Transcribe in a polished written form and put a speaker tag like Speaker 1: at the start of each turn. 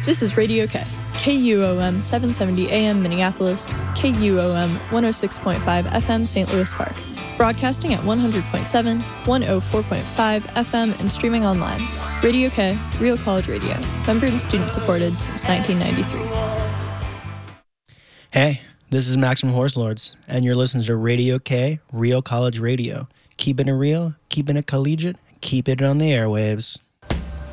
Speaker 1: This is Radio K, KUOM 770 AM Minneapolis, KUOM 106.5 FM St. Louis Park, broadcasting at 100.7, 104.5 FM, and streaming online. Radio K, Real College Radio, member and student supported since 1993.
Speaker 2: Hey, this is Maximum Horse Lords, and you're listening to Radio K, Real College Radio. Keeping it real, keeping it collegiate, keep it on the airwaves.